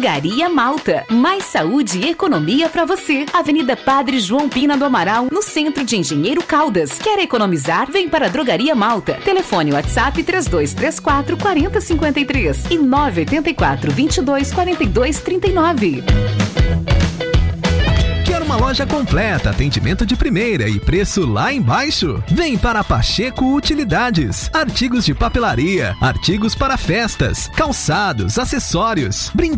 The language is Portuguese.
Drogaria Malta. Mais saúde e economia pra você. Avenida Padre João Pina do Amaral, no centro de Engenheiro Caldas. Quer economizar? Vem para a Drogaria Malta. Telefone WhatsApp 3234 4053 e 984 22 42 39. Quer uma loja completa, atendimento de primeira e preço lá embaixo? Vem para Pacheco Utilidades. Artigos de papelaria, artigos para festas, calçados, acessórios, brinquedos.